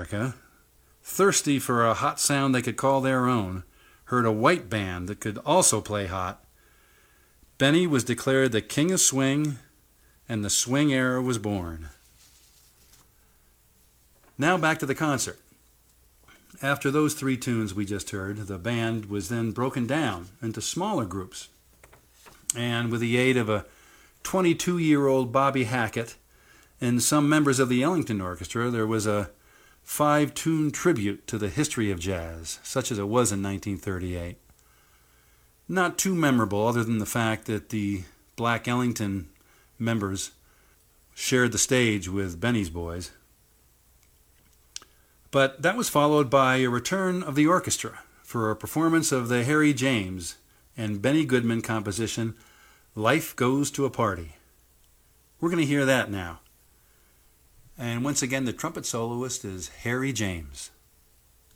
America, thirsty for a hot sound they could call their own, heard a white band that could also play hot. Benny was declared the king of swing, and the swing era was born. Now back to the concert. After those 3 tunes we just heard, the band was then broken down into smaller groups. And with the aid of a 22-year-old Bobby Hackett and some members of the Ellington Orchestra, there was a 5-tune tribute to the history of jazz, such as it was in 1938. Not too memorable, other than the fact that the Black Ellington members shared the stage with Benny's boys. But that was followed by a return of the orchestra for a performance of the Harry James and Benny Goodman composition, Life Goes to a Party. We're going to hear that now. And once again, the trumpet soloist is Harry James.